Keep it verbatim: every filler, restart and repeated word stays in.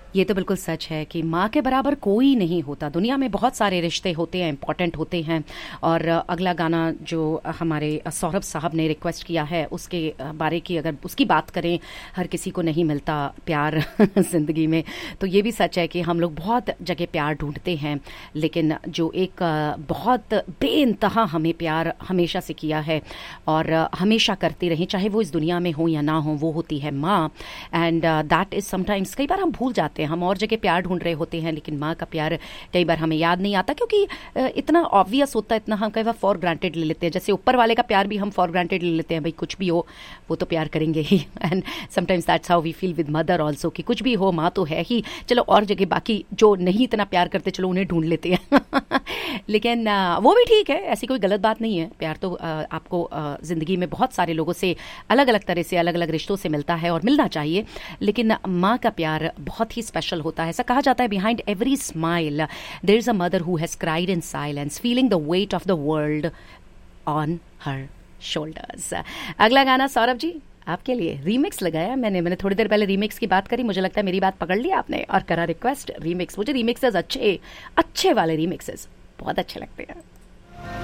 ये तो बिल्कुल सच है कि माँ के बराबर कोई नहीं होता। दुनिया में बहुत सारे रिश्ते होते हैं, इम्पॉर्टेंट होते हैं। और अगला गाना जो हमारे सौरभ साहब ने रिक्वेस्ट किया है उसके बारे की अगर उसकी बात करें, हर किसी को नहीं मिलता प्यार ज़िंदगी में। तो ये भी सच है कि हम लोग बहुत जगह प्यार ढूंढते हैं, लेकिन जो एक बहुत बेइंतहा हमें प्यार हमेशा से किया है और हमेशा करती रही, चाहे वो इस दुनिया में हो या ना हो, वो होती है माँ। एंड दैट इज़ समटाइम्स, कई बार हम भूल जाते हैं, हम और जगह प्यार ढूंढ रहे होते हैं, लेकिन माँ का प्यार कई बार हमें याद नहीं आता क्योंकि इतना ऑब्वियस होता है, इतना हम कई बार फॉर ग्रांटेड ले लेते हैं। जैसे ऊपर वाले का प्यार भी हम फॉर ग्रांटेड ले लेते हैं, भाई कुछ भी हो वो तो प्यार करेंगे ही। And sometimes that's how we feel with mother also, कि कुछ भी हो माँ तो है ही, चलो और जगह बाकी जो नहीं इतना प्यार करते चलो उन्हें ढूंढ लेते हैं। लेकिन वो भी ठीक है, ऐसी कोई गलत बात नहीं है। प्यार तो आपको ज़िंदगी में बहुत सारे लोगों से अलग अलग तरह से, अलग अलग रिश्तों से मिलता है और मिलना चाहिए, लेकिन माँ का प्यार बहुत ही स्पेशल होता है। ऐसा कहा जाता है, behind every smile there is a mother who has cried in silence, feeling the weight of the world on her shoulders. अगला गाना सौरभ जी आपके लिए रीमिक्स लगाया मैंने मैंने थोड़ी देर पहले रीमिक्स की बात करी, मुझे लगता है मेरी बात पकड़ ली आपने और करा रिक्वेस्ट रीमिक्स। मुझे रीमिक्सेस अच्छे अच्छे वाले रीमिक्सेस बहुत अच्छे लगते हैं।